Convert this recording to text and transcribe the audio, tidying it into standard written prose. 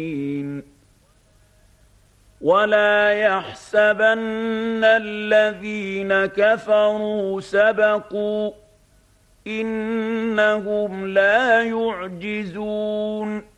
ولا يحسبن الذين كفروا سبقوا إنهم لا يعجزون